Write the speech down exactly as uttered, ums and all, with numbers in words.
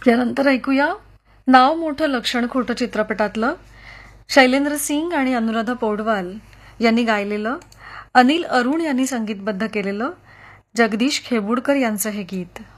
यानंतर ऐकूया नाव मोठं लक्षण खोटं चित्रपटातलं शैलेंद्र सिंग आणि अनुराधा पौडवाल यांनी गायलेलं, अनिल अरुण यांनी संगीतबद्ध केलेलं, जगदीश खेबुडकर यांचं हे गीत.